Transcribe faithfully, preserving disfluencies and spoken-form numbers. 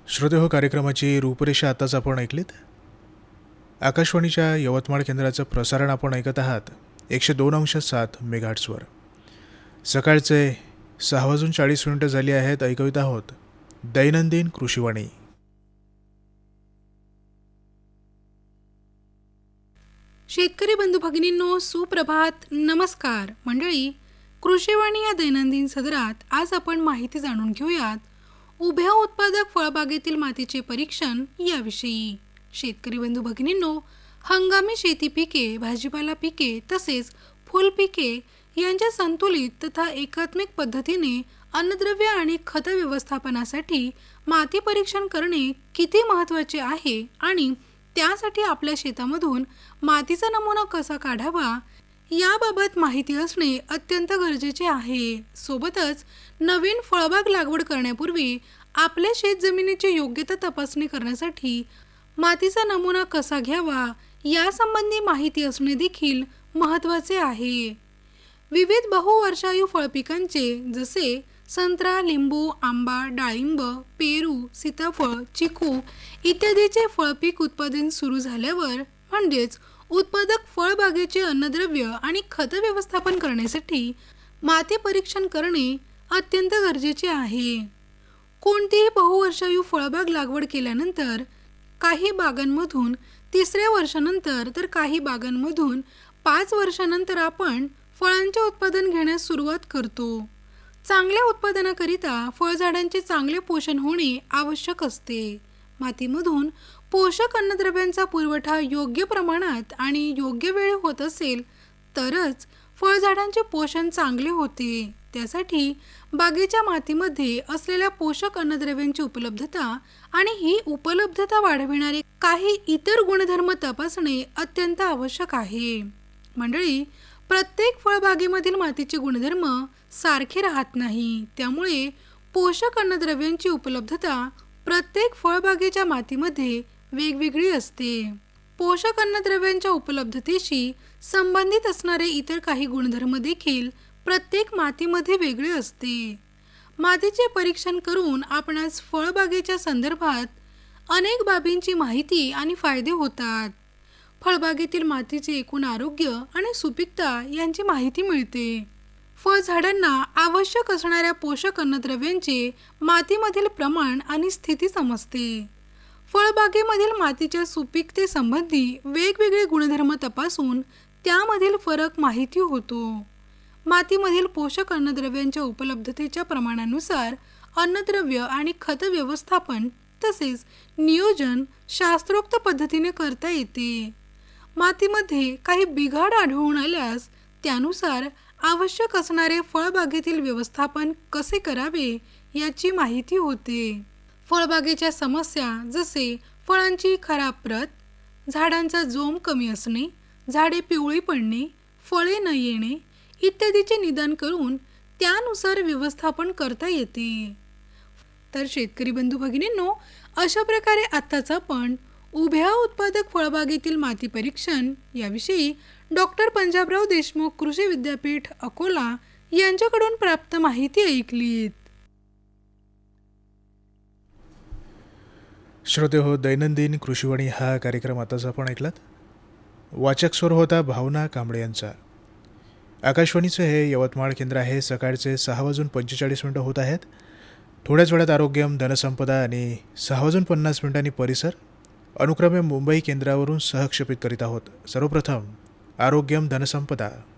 श्रोते हो, कार्यक्रमाची रूपरेषा आताच आपण ऐकलीत. आकाशवाणीच्या यवतमाळ केंद्राचं प्रसारण आपण ऐकत आहात एकशे दोन अंश सात मेगाहर्ट्झवर. सकाळचे सहा वाजून चाळीस मिनिटं झाली आहेत. ऐकवित आहोत दैनंदिन कृषीवाणी. शेतकरी बंधू भगिनींनो, सुप्रभात, नमस्कार मंडळी. कृषीवाणी या दैनंदिन सदरात आज आपण माहिती जाणून घेऊयात उभ्या उत्पादक फळबागेतील मातीचे परीक्षण याविषयी. शेतकरी बंधू भगिनींनो, हंगामी शेती पिके, भाजीपाला पिके तसेच फुलपिके यांच्या संतुलित तथा एकात्मिक पद्धतीने अन्नद्रव्य आणि खत व्यवस्थापनासाठी माती परीक्षण करणे किती महत्त्वाचे आहे आणि त्यासाठी आपल्या शेतामधून मातीचा नमुना कसा काढावा याबाबत माहिती असणे अत्यंत गरजेचे आहे. सोबतच नवीन फळबाग लागवड करण्यापूर्वी आपल्या शेतजमिनीची योग्यता तपासणी करण्यासाठी मातीचा नमुना कसा घ्यावा यासंबंधी माहिती असणे देखील महत्त्वाचे आहे. विविध बहुवर्षायू फळपिकांचे जसे संत्रा, लिंबू, आंबा, डाळिंब, पेरू, सीताफळ, चिकू इत्यादीचे फळपीक उत्पादन सुरू झाल्यावर म्हणजेच उत्पादक फळबागेचे अन्नद्रव्य आणि खत व्यवस्थापन करण्यासाठी माती परीक्षण करणे अत्यंत गरजेचे आहे. कोणतीही बहुवर्षायू फळबाग लागवड केल्यानंतर काही बागांमधून तिसऱ्या वर्षानंतर तर काही बागांमधून पाच वर्षानंतर आपण फळांचे उत्पादन घेण्यास सुरुवात करतो. चांगल्या उत्पादनाकरिता फळझाडांचे चांगले पोषण होणे आवश्यक असते. मातीमधून पोषक अन्नद्रव्यांचा पुरवठा योग्य प्रमाणात आणि योग्य वेळी होत असेल तरच फळझाडांचे पोषण चांगले होते. त्यासाठी बागेच्या मातीमध्ये असलेल्या पोषक अन्नद्रव्यांची उपलब्धता आणि ही उपलब्धता वाढविणारे काही इतर गुणधर्म तपासणे अत्यंत आवश्यक आहे. मंडळी, प्रत्येक फळबागेमधील मातीचे गुणधर्म सारखे राहत नाही. त्यामुळे पोषक अन्नद्रव्यांची उपलब्धता प्रत्येक फळबागेच्या मातीमध्ये वेगवेगळी असते. पोषक अन्नद्रव्यांच्या उपलब्धतेशी संबंधित असणारे इतर काही गुणधर्म देखील प्रत्येक मातीमध्ये वेगळे असते. मातीचे परीक्षण करून आपणास फळबागेच्या संदर्भात अनेक बाबींची माहिती आणि फायदे होतात. फळबागेतील मातीचे एकूण आरोग्य आणि सुपीकता यांची माहिती मिळते. फळझाडांना आवश्यक असणाऱ्या पोषक अन्नद्रव्यांचे मातीमधील प्रमाण आणि स्थिती समजते. फळबागेमधील मातीच्या सुपीकतेसंबंधी वेगवेगळे गुणधर्म तपासून त्यामधील फरक माहिती होतो. मातीमधील पोषक अन्नद्रव्यांच्या उपलब्धतेच्या प्रमाणानुसार अन्नद्रव्य आणि खत व्यवस्थापन तसेच नियोजन शास्त्रोक्त पद्धतीने करता येते. मातीमध्ये काही बिघाड आढळून आल्यास त्यानुसार आवश्यक असणारे फळबागेतील व्यवस्थापन कसे करावे याची माहिती होते. फळबागेच्या समस्या जसे फळांची खराब प्रत, झाडांचा जोम कमी असणे, झाडे पिवळी पडणे, फळे न येणे इत्यादीचे निदान करून त्यानुसार व्यवस्थापन करता येते. तर शेतकरी बंधू भगिनींनो, अशा प्रकारे आत्ताच आपण उभ्या उत्पादक फळबागेतील माती परीक्षण याविषयी डॉक्टर पंजाबराव देशमुख कृषी विद्यापीठ अकोला यांच्याकडून प्राप्त माहिती ऐकलीत. श्रोते हो, दैनंदिन कृषीवाणी हा कार्यक्रम आताच आपण ऐकलात. वाचक स्वर होता भावना कांबळे यांचा. आकाशवाणीचं हे यवतमाळ केंद्र आहे. सकाळचे सहा वाजून पंचेचाळीस मिनटं होत आहेत. थोड्याच वेळात आरोग्यम, धनसंपदा आणि सहा वाजून पन्नास मिनिटांनी परिसर अनुक्रमे मुंबई केंद्रावरून सहक्षेपित करीत आहोत. सर्वप्रथम आरोग्यम, धनसंपदा.